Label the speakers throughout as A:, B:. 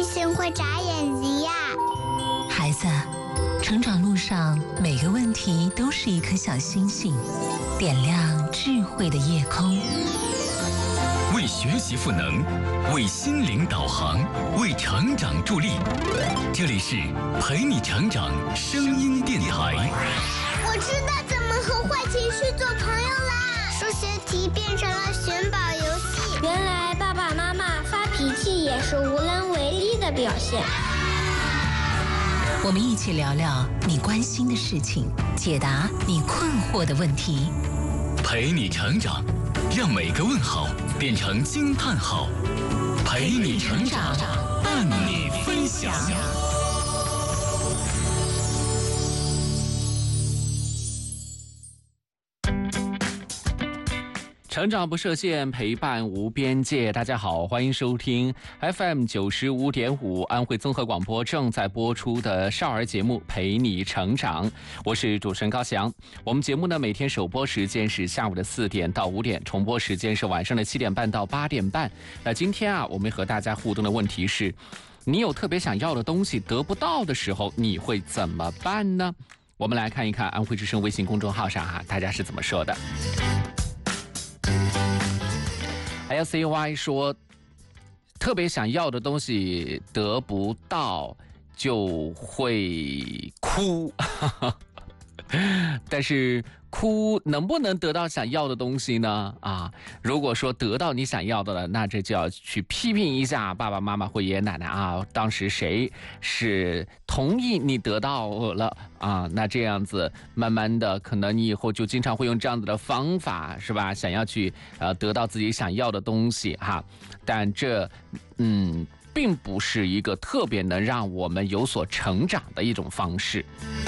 A: 星会眨眼睛呀？
B: 孩子，成长路上每个问题都是一颗小星星，点亮智慧的夜空。
C: 为学习赋能，为心灵导航，为成长助力。这里是陪你成长声音电台。
A: 我知道怎么和坏情绪做朋友啦！数学题变成了寻宝游戏。
D: 原来爸爸妈妈发脾气也是无能为力的表现。
B: 我们一起聊聊你关心的事情，解答你困惑的问题。
C: 陪你成长，让每个问号变成惊叹号。陪你成长，伴你分享。
E: 成长不设限，陪伴无边界。大家好，欢迎收听 FM 95.5安徽综合广播正在播出的少儿节目《陪你成长》，我是主持人高翔。我们节目呢，每天首播时间是下午的4点到5点，重播时间是晚上的7点半到8点半。那今天啊，我们和大家互动的问题是：你有特别想要的东西得不到的时候，你会怎么办呢？我们来看一看安徽之声微信公众号上大家是怎么说的。LCY 说，特别想要的东西得不到就会哭但是哭能不能得到想要的东西呢？如果说得到你想要的了，那这就要去批评一下爸爸妈妈或爷爷奶奶当时谁是同意你得到了那这样子慢慢的，可能你以后就经常会用这样子的方法，是吧？想要去得到自己想要的东西但这并不是一个特别能让我们有所成长的一种方式。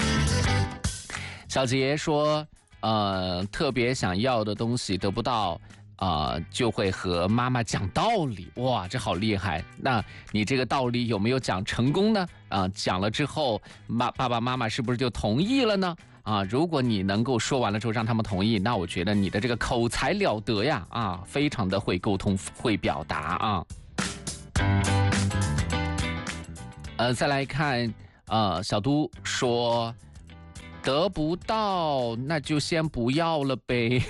E: 小杰说，特别想要的东西得不到，就会和妈妈讲道理。哇，这好厉害！那你这个道理有没有讲成功呢？讲了之后，爸爸妈妈是不是就同意了呢？如果你能够说完了之后让他们同意，那我觉得你的这个口才了得呀，非常的会沟通，会表达再来看，小都说，得不到那就先不要了呗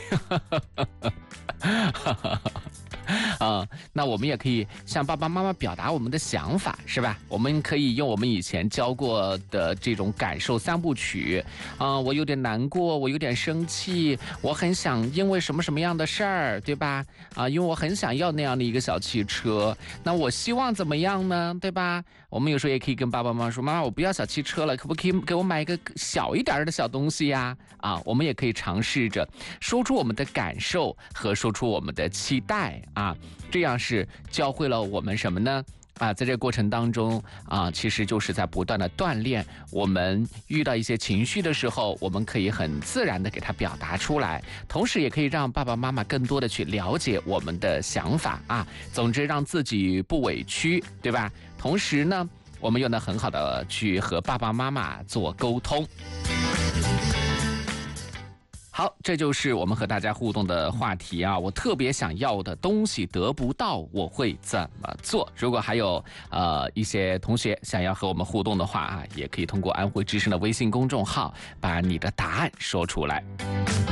E: 那我们也可以向爸爸妈妈表达我们的想法，是吧？我们可以用我们以前教过的这种感受3部曲我有点难过，我有点生气，我很想因为什么什么样的事儿，对吧？因为我很想要那样的一个小汽车，那我希望怎么样呢？对吧？我们有时候也可以跟爸爸妈妈说，妈妈，我不要小汽车了，可不可以给我买一个小一点的小东西呀？我们也可以尝试着说出我们的感受和说出我们的期待这样是教会了我们什么呢？在这个过程当中其实就是在不断的锻炼我们遇到一些情绪的时候，我们可以很自然的给它表达出来，同时也可以让爸爸妈妈更多的去了解我们的想法总之让自己不委屈，对吧？同时呢，我们又能很好的去和爸爸妈妈做沟通。好，这就是我们和大家互动的话题我特别想要的东西得不到，我会怎么做？如果还有一些同学想要和我们互动的话也可以通过安徽之声的微信公众号把你的答案说出来。